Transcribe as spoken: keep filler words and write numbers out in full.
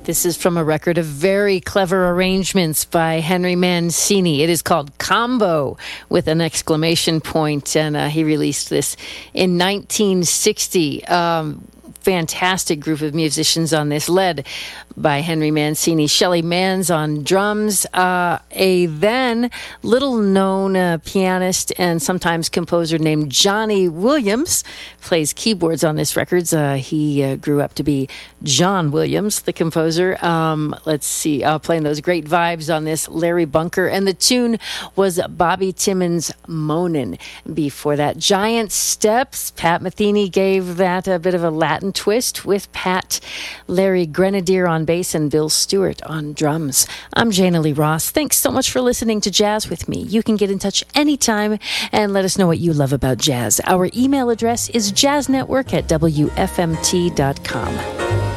This is from a record of very clever arrangements by Henry Mancini. It is called Combo with an exclamation point, and uh, he released this in nineteen sixty. Um, fantastic group of musicians on this, led by Henry Mancini. Shelly Manns on drums, uh, a then little-known uh, pianist and sometimes composer named Johnny Williams plays keyboards on this record. Uh, he uh, grew up to be John Williams, the composer. Um, let's see, uh, playing those great vibes on this, Larry Bunker. And the tune was Bobby Timmons' Moanin'. Before that, Giant Steps. Pat Metheny gave that a bit of a Latin twist with Pat, Larry Grenadier on bass, and Bill Stewart on drums. I'm Jana Lee Ross. Thanks so much for listening to Jazz with me. You can get in touch anytime and let us know what you love about jazz. Our email address is jazznetwork at w f m t dot com.